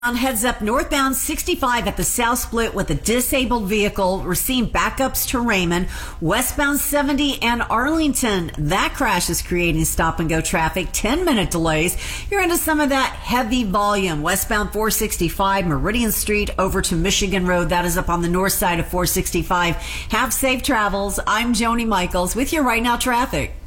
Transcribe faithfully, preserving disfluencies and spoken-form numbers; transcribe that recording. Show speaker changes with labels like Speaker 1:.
Speaker 1: Heads up northbound sixty-five at the South Split with a disabled vehicle. We're seeing backups to Raymond. Westbound seventy and Arlington. That crash is creating stop and go traffic. ten minute delays. You're into some of that heavy volume. Westbound four sixty-five, Meridian Street over to Michigan Road. That is up on the north side of four sixty-five. Have safe travels. I'm Joni Michaels with your Right Now traffic.